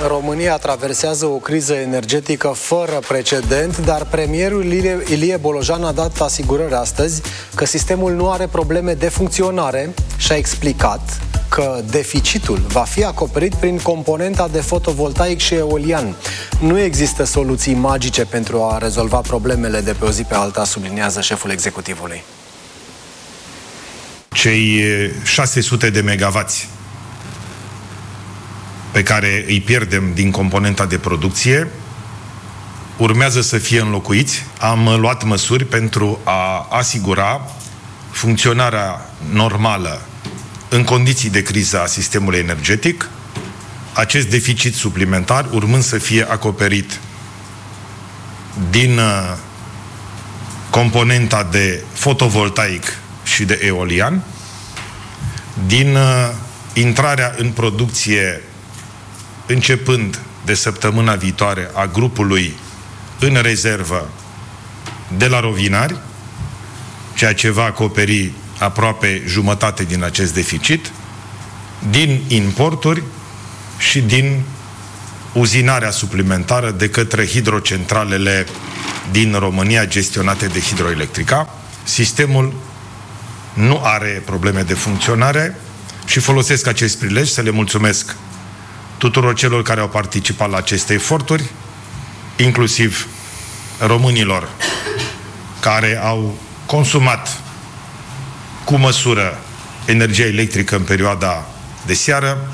România traversează o criză energetică fără precedent, dar premierul Ilie Bolojan a dat asigurări astăzi că sistemul nu are probleme de funcționare și a explicat că deficitul va fi acoperit prin componenta de fotovoltaic și eolian. Nu există soluții magice pentru a rezolva problemele de pe o zi pe alta, subliniază șeful executivului. Cei 600 de megavați pe care îi pierdem din componenta de producție urmează să fie înlocuiți. Am luat măsuri pentru a asigura funcționarea normală în condiții de criză a sistemului energetic, acest deficit suplimentar urmând să fie acoperit din componenta de fotovoltaic și de eolian, din intrarea în producție începând de săptămâna viitoare a grupului în rezervă de la Rovinari, ceea ce va acoperi aproape jumătate din acest deficit, din importuri și din uzinarea suplimentară de către hidrocentralele din România gestionate de Hidroelectrica. Sistemul nu are probleme de funcționare și folosesc acest prilej să le mulțumesc tuturor celor care au participat la aceste eforturi, inclusiv românilor care au consumat cu măsură energia electrică în perioada de seară.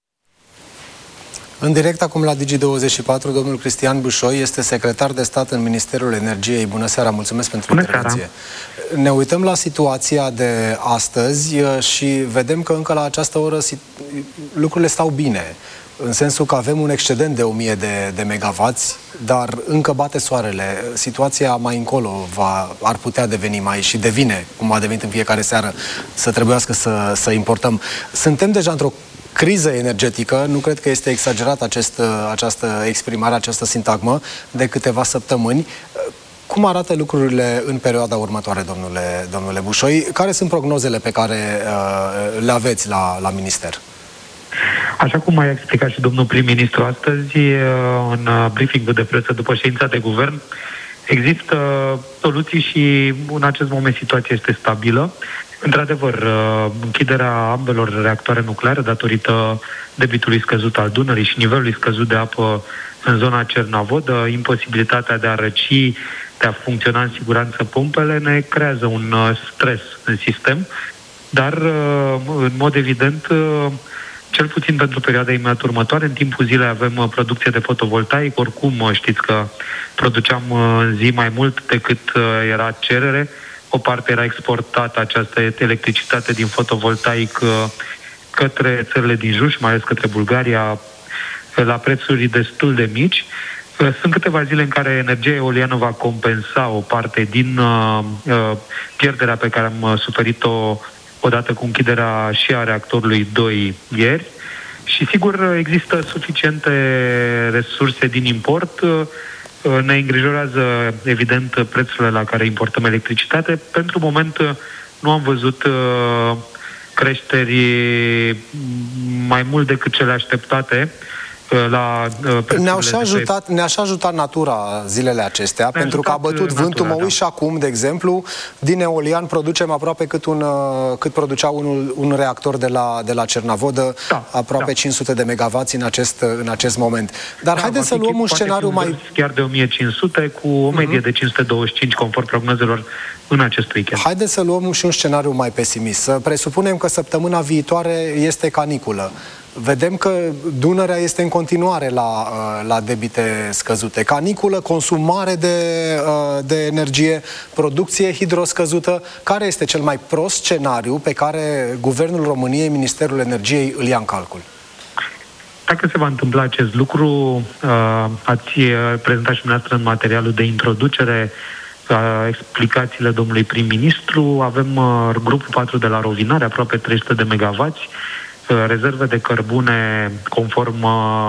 În direct acum la Digi24, domnul Cristian Bușoi este secretar de stat în Ministerul Energiei. Bună seara, mulțumesc pentru intervenție. Ne uităm la situația de astăzi și vedem că încă la această oră lucrurile stau bine. În sensul că avem un excedent de 1000 de megavați, dar încă bate soarele. Situația mai încolo ar putea deveni mai și devine, cum a devenit în fiecare seară, să trebuiască să importăm. Suntem deja într-o criză energetică, nu cred că este exagerat această exprimare, această sintagmă, de câteva săptămâni. Cum arată lucrurile în perioada următoare, domnule Bușoi? Care sunt prognozele pe care le aveți la minister? Așa cum a explicat și domnul prim-ministru astăzi, în briefingul de presă după ședința de guvern, există soluții și în acest moment situația este stabilă. Într-adevăr, închiderea ambelor reactoare nucleare datorită debitului scăzut al Dunării și nivelului scăzut de apă în zona Cernavodă, imposibilitatea de a răci, de a funcționa în siguranță pompele, ne creează un stres în sistem, dar, în mod evident, cel puțin pentru perioada imediat următoare, în timpul zilei avem producție de fotovoltaic, oricum știți că produceam în zi mai mult decât era cerere, o parte era exportată această electricitate din fotovoltaic către țările din jur și mai ales către Bulgaria la prețuri destul de mici. Sunt câteva zile în care energia eoliană va compensa o parte din pierderea pe care am suferit-o odată cu închiderea și a reactorului 2 ieri și sigur există suficiente resurse din import. Ne îngrijorează evident prețurile la care importăm electricitate. Pentru moment nu am văzut creșteri mai mult decât cele așteptate la Ne-a și ajutat natura zilele acestea, pentru că a bătut vântul. Mă uit și acum, de exemplu, din eolian producem aproape cât producea un reactor de la Cernavodă, aproape 500 de megavați în acest moment. Dar haideți să luăm un scenariu mai... Chiar de 1500 cu o medie de 525 conform prognozelor în acest weekend. Haideți să luăm și un scenariu mai pesimist. Să presupunem că săptămâna viitoare este caniculă. Vedem că Dunărea este în continuare la debite scăzute. Caniculă, consumare de energie, producție hidroscăzută. Care este cel mai prost scenariu pe care Guvernul României, Ministerul Energiei îl ia în calcul? Dacă se va întâmpla acest lucru, ați prezentat și dumneavoastră în materialul de introducere explicațiile domnului prim-ministru. Avem grupul 4 de la Rovinari, aproape 300 de megavați, rezerve de cărbune conform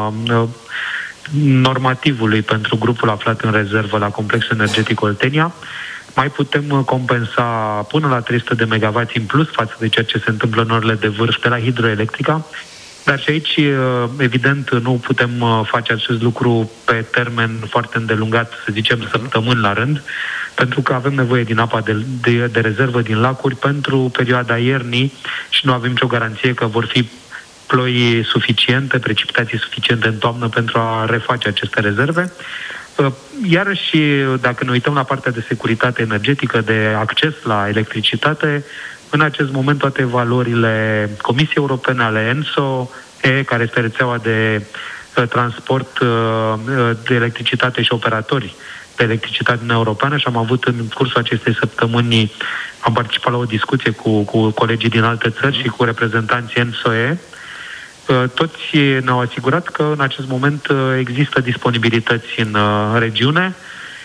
normativului pentru grupul aflat în rezervă la complexul energetic Oltenia. Mai putem compensa până la 300 de megavați în plus față de ceea ce se întâmplă în orele de vârf de la Hidroelectrica. Dar și aici, evident, nu putem face acest lucru pe termen foarte îndelungat, să zicem săptămâni la rând, pentru că avem nevoie din apa de rezervă din lacuri pentru perioada iernii și nu avem nicio garanție că vor fi ploi suficiente, precipitații suficiente în toamnă pentru a reface aceste rezerve. Iarăși, dacă ne uităm la partea de securitate energetică, de acces la electricitate, în acest moment toate valorile Comisiei Europene, ale ENSO, care este rețeaua de transport de electricitate și operatori de electricitate în europeană, și am avut în cursul acestei săptămâni, am participat la o discuție cu colegii din alte țări și cu reprezentanții ENSO-E. Toți ne-au asigurat că în acest moment există disponibilități în regiune.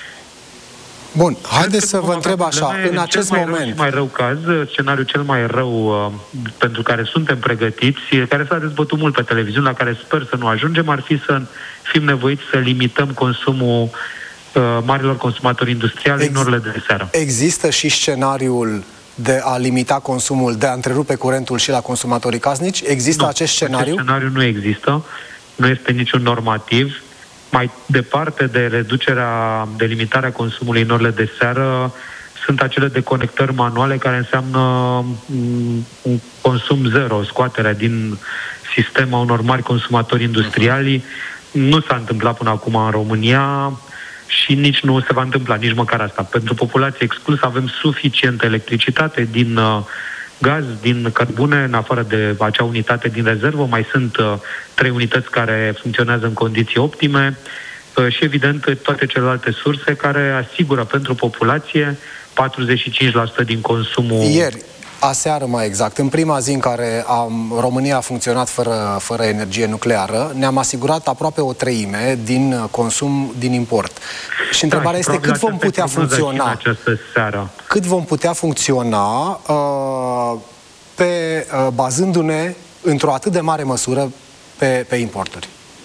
Bun, haideți să vă întreb așa, în acest moment... Mai rău caz, scenariul cel mai rău pentru care suntem pregătiți, care s-a dezbătut mult pe televiziune, la care sper să nu ajungem, ar fi să fim nevoiți să limităm consumul marilor consumatori industriali în orele de seară. Există și scenariul de a limita consumul, de a întrerupe curentul și la consumatorii casnici? Există acest scenariu? Acest scenariu nu există, nu este niciun normativ. Mai departe de reducerea, de limitarea consumului în orele de seară, sunt acele deconectări manuale care înseamnă un consum zero, scoaterea din sistem a unor mari consumatori industriali. Nu s-a întâmplat până acum în România și nici nu se va întâmpla, nici măcar asta. Pentru populație exclusă avem suficientă electricitate din gaz, din cărbune, în afară de acea unitate din rezervă. Mai sunt 3 unități care funcționează în condiții optime și, evident, toate celelalte surse care asigură pentru populație 45% din consumul... Ieri, aseară mai exact, în prima zi în care România a funcționat fără energie nucleară, ne-am asigurat aproape o treime din consum din import. Și întrebarea este cât vom putea funcționa? Cât vom putea funcționa bazându-ne într-o atât de mare măsură pe importuri?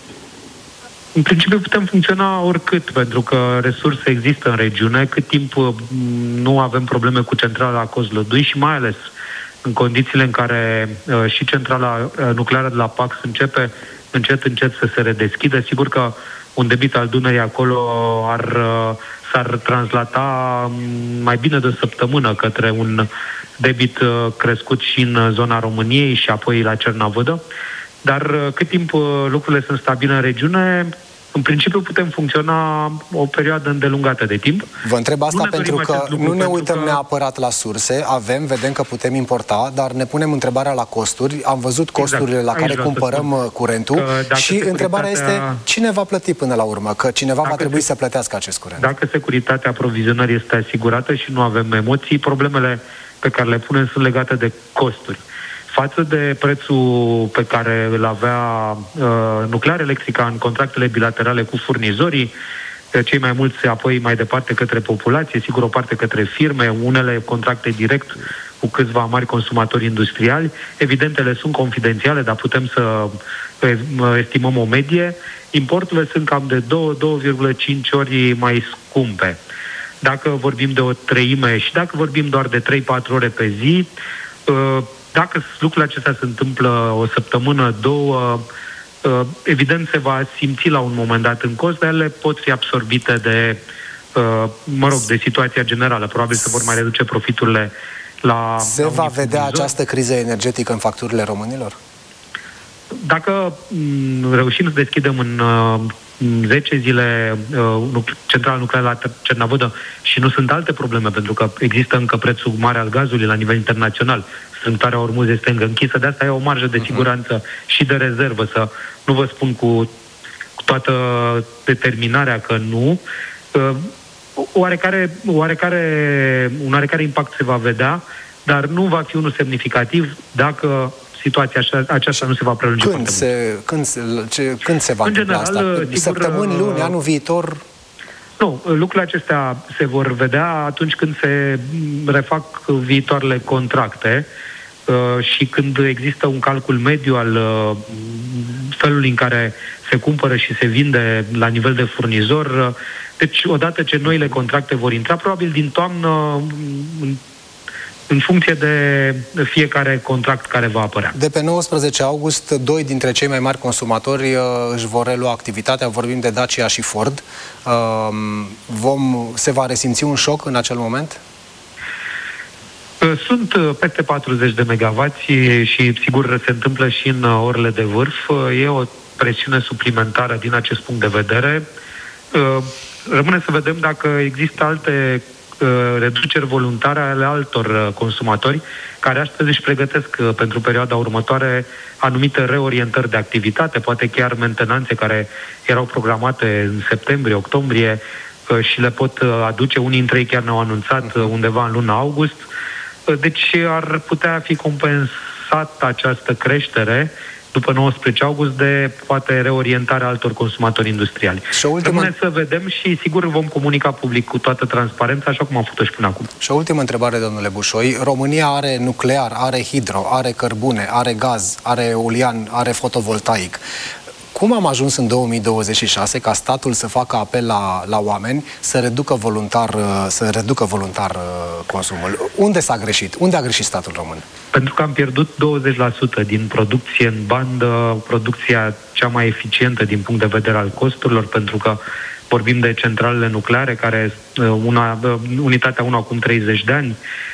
În principiu putem funcționa oricât, pentru că resurse există în regiune, cât timp nu avem probleme cu centrala Kozlădui și mai ales în condițiile în care și centrala nucleară de la Pax începe încet să se redeschidă. Sigur că un debit al Dunării acolo s-ar translata mai bine de o săptămână către un debit crescut și în zona României și apoi la Cernavădă. Dar cât timp lucrurile sunt stabile în regiune, în principiu putem funcționa o perioadă îndelungată de timp. Vă întreb asta pentru că nu ne uităm neapărat la surse, vedem că putem importa, dar ne punem întrebarea la costuri. Am văzut costurile la care cumpărăm curentul și întrebarea este cine va plăti până la urmă, că cineva va trebui să plătească acest curent. Dacă securitatea aprovizionării este asigurată și nu avem emoții, problemele pe care le punem sunt legate de costuri. Față de prețul pe care îl avea Nuclear Electrica în contractele bilaterale cu furnizorii, cei mai mulți apoi mai departe către populație, sigur o parte către firme, unele contracte direct cu câțiva mari consumatori industriali. Evident, ele sunt confidențiale, dar putem să estimăm o medie. Importurile sunt cam de 2,5 ori mai scumpe. Dacă vorbim de o treime și dacă vorbim doar de 3-4 ore pe zi, dacă lucrurile acestea se întâmplă o săptămână, 2, evident se va simți la un moment dat în cost, dar ele pot fi absorbite de situația generală. Probabil se vor mai reduce profiturile la... Se va vedea această criză energetică în facturile românilor? Dacă reușim să deschidem în 10 zile centrala nucleară la Cernavădă și nu sunt alte probleme, pentru că există încă prețul mare al gazului la nivel internațional, strâmtoarea Ormuz este încă închisă, de asta e o marjă de siguranță și de rezervă, să nu vă spun cu toată determinarea că nu. Un oarecare impact se va vedea, dar nu va fi unul semnificativ dacă situația aceasta nu se va prelungi. Când se va întâmpla asta? Săptămâni, luni, anul viitor? Nu, lucrurile acestea se vor vedea atunci când se refac viitoarele contracte și când există un calcul mediu al felului în care se cumpără și se vinde la nivel de furnizor. Deci, odată ce noile contracte vor intra, probabil din toamnă, în funcție de fiecare contract care va apărea. De pe 19 august, doi dintre cei mai mari consumatori își vor relua activitatea, vorbim de Dacia și Ford. Se va resimți un șoc în acel moment? Sunt peste 40 de megawatts și sigur se întâmplă și în orele de vârf. E o presiune suplimentară din acest punct de vedere. Rămâne să vedem dacă există alte reduceri voluntare ale altor consumatori care astăzi își pregătesc pentru perioada următoare anumite reorientări de activitate, poate chiar mentenanțe care erau programate în septembrie, octombrie și le pot aduce. Unii dintre ei chiar ne-au anunțat undeva în luna august. Deci ar putea fi compensat această creștere după 19 august de poate reorientarea altor consumatori industriali. Rămâne să vedem și sigur vom comunica public cu toată transparența, așa cum am făcut și până acum. Și o ultimă întrebare, domnule Bușoi. România are nuclear, are hidro, are cărbune, are gaz, are eolian, are fotovoltaic. Cum am ajuns în 2026 ca statul să facă apel la oameni să reducă voluntar consumul? Unde s-a greșit? Unde a greșit statul român? Pentru că am pierdut 20% din producție în bandă, producția cea mai eficientă din punct de vedere al costurilor, pentru că vorbim de centralele nucleare, care unitatea 1 acum 30 de ani,